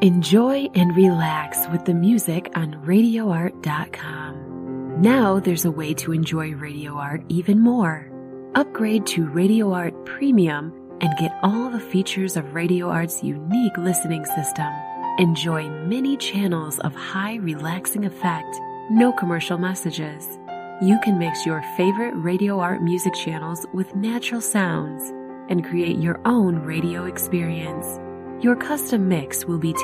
Enjoy and relax with the music on RadioArt.com. Now there's a way to enjoy Radio Art even more. Upgrade to Radio Art Premium and get all the features of Radio Art's unique listening system. Enjoy many channels of high relaxing effect, no commercial messages. You can mix your favorite Radio Art music channels with natural sounds and create your own radio experience. Your custom mix will be